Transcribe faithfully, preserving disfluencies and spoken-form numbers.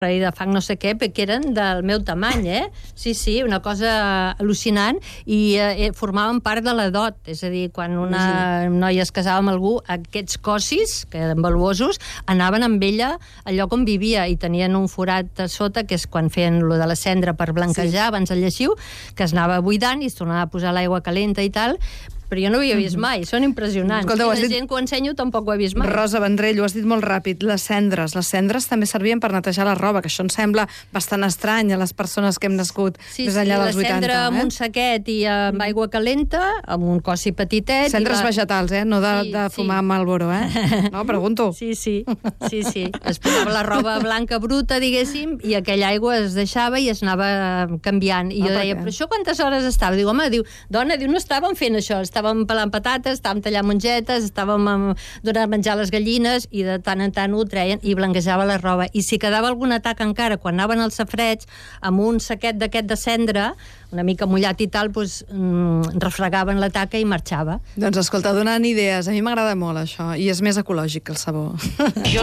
i de fang no sé què, que eren del meu tamany, eh? Sí, sí, una cosa al·lucinant, i eh, formaven part de la dot, és a dir, quan una noia es casava amb algú, aquests cossis, que eren valuosos, anaven amb ella al lloc on vivia, i tenien un forat a sota, que és quan feien lo de la cendra per blanquejar, sí, abans el lleixiu, que es anava buidant i es tornava a posar l'aigua calenta i tal, però jo no ho havia vist mai, són impressionants. Escolta, I la dit... gent que ho ensenyo tampoc ho ha vist mai. Rosa Vendrell, ho has dit molt ràpid, les cendres. Les cendres també servien per netejar la roba, que això ens sembla bastant estrany a les persones que hem nascut sí, més enllà sí, dels vuitanta. Sí, la cendra eh? amb un saquet i amb aigua calenta, amb un cossi petitet... Cendres va... vegetals, eh? No de, sí, de fumar sí. Marlboro, eh? No, pregunto. Sí, sí, sí, sí. Es posava la roba blanca bruta, diguéssim, i aquella aigua es deixava i es anava canviant. I jo deia, però això quantes hores estava? Diu, home, diu, dona, diu, no estàvem fent això, estàvem pelant patates, estàvem tallant mongetes, estàvem donant menjar a les gallines, i de tant en tant ho treien i blanquejava la roba. I si quedava algun atac encara, quan anaven als safareig, amb un saquet d'aquest de cendra, una mica mullat i tal, doncs, mm, refregaven la taca i marxava. Doncs escolta, donant idees. A mi m'agrada molt això, i és més ecològic que el sabó. Jo